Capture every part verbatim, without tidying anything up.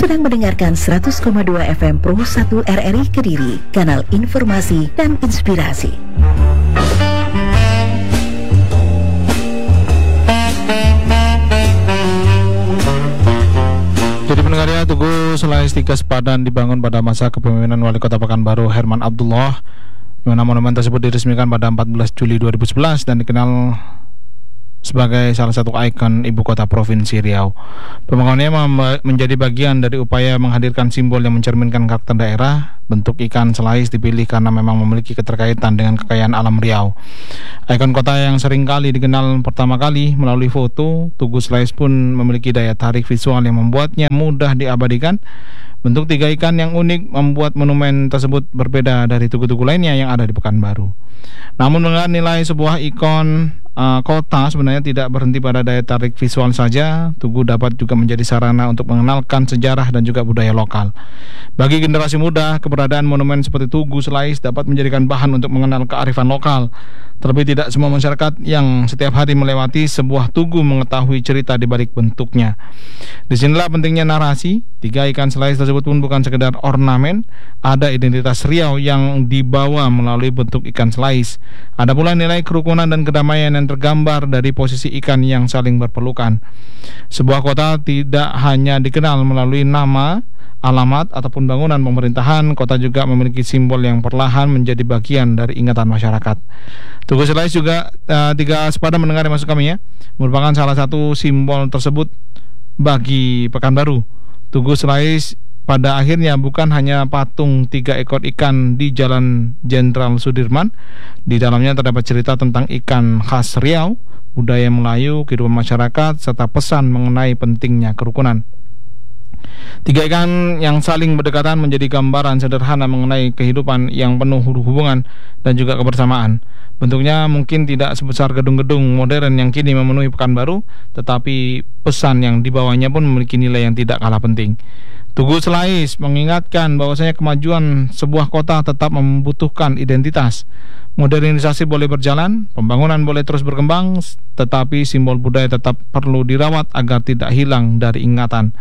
sedang mendengarkan seratus koma dua F M Pro satu R R I Kediri, kanal informasi dan inspirasi. Jadi pendengarnya, Tugu Selais tiga sepadan dibangun pada masa kepemimpinan Wali Kota Pekanbaru Herman Abdullah, di mana monumen tersebut diresmikan pada empat belas Juli dua ribu sebelas dan dikenal sebagai salah satu ikon ibu kota Provinsi Riau. Pembangunannya mem- menjadi bagian dari upaya menghadirkan simbol yang mencerminkan karakter daerah. Bentuk ikan selais dipilih karena memang memiliki keterkaitan dengan kekayaan alam Riau. Ikon kota yang sering kali dikenal pertama kali melalui foto, Tugu Selais pun memiliki daya tarik visual yang membuatnya mudah diabadikan. Bentuk tiga ikan yang unik membuat monumen tersebut berbeda dari tugu-tugu lainnya yang ada di Pekanbaru. Namun dengan nilai sebuah ikon uh, kota sebenarnya tidak berhenti pada daya tarik visual saja. Tugu dapat juga menjadi sarana untuk mengenalkan sejarah dan juga budaya lokal. Bagi generasi muda, keberadaan monumen seperti Tugu Selais dapat menjadikan bahan untuk mengenal kearifan lokal. Terlebih tidak semua masyarakat yang setiap hari melewati sebuah tugu mengetahui cerita di balik bentuknya. Disinilah pentingnya narasi. Tiga ikan selais tersebut pun bukan sekedar ornamen, ada identitas Riau yang dibawa melalui bentuk ikan selais. Ada pula nilai kerukunan dan kedamaian yang tergambar dari posisi ikan yang saling berpelukan. Sebuah kota tidak hanya dikenal melalui nama, alamat, ataupun bangunan pemerintahan. Kota juga memiliki simbol yang perlahan menjadi bagian dari ingatan masyarakat. Tugu Selais juga uh, tiga sepadan mendengar masuk kami ya, merupakan salah satu simbol tersebut bagi Pekanbaru. Tugu Selais pada akhirnya bukan hanya patung tiga ekor ikan di Jalan Jenderal Sudirman. Di dalamnya terdapat cerita tentang ikan khas Riau, budaya Melayu, kehidupan masyarakat, serta pesan mengenai pentingnya kerukunan. Tiga ikan yang saling berdekatan menjadi gambaran sederhana mengenai kehidupan yang penuh hubungan dan juga kebersamaan. Bentuknya mungkin tidak sebesar gedung-gedung modern yang kini memenuhi Pekanbaru, tetapi pesan yang dibawanya pun memiliki nilai yang tidak kalah penting. Tugu Selais mengingatkan bahwasanya kemajuan sebuah kota tetap membutuhkan identitas. Modernisasi boleh berjalan, pembangunan boleh terus berkembang, tetapi simbol budaya tetap perlu dirawat agar tidak hilang dari ingatan.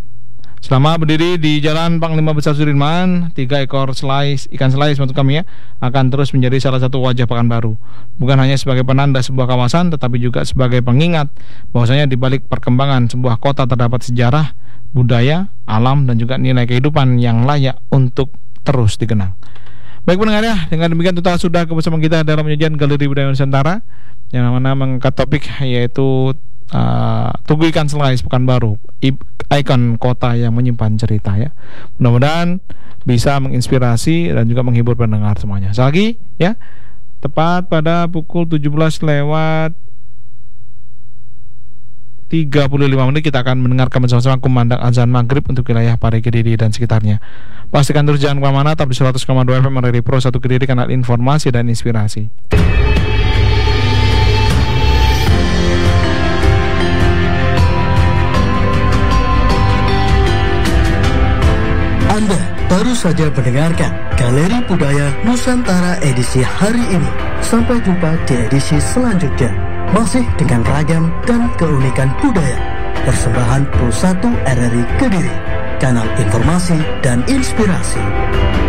Selama berdiri di Jalan Panglima Besar Sudirman, tiga ekor selais, ikan selais maksud kami ya, akan terus menjadi salah satu wajah Pekanbaru. Bukan hanya sebagai penanda sebuah kawasan, tetapi juga sebagai pengingat bahwasanya di balik perkembangan sebuah kota terdapat sejarah, budaya, alam, dan juga nilai kehidupan yang layak untuk terus dikenang. Baik pendengar ya, dengan demikian kita sudah bersama kita dalam penyajian Galeri Budaya Nusantara yang mana mengangkat topik yaitu Uh, Tugu Ikan Selais Pekanbaru, ikon kota yang menyimpan cerita ya. Mudah-mudahan bisa menginspirasi dan juga menghibur pendengar semuanya. Sekali lagi ya, tepat pada pukul tujuh belas lewat tiga puluh lima menit kita akan mendengarkan bersama-sama kumandang azan maghrib untuk wilayah Pare Kediri dan sekitarnya. Pastikan terus jangan kemana-mana, tetap di seratus koma dua F M R R I Pro satu Kediri, kanal informasi dan inspirasi. Anda baru saja mendengarkan Galeri Budaya Nusantara edisi hari ini. Sampai jumpa di edisi selanjutnya, masih dengan ragam dan keunikan budaya. Persembahan Pro satu R R I Kediri, kanal informasi dan inspirasi.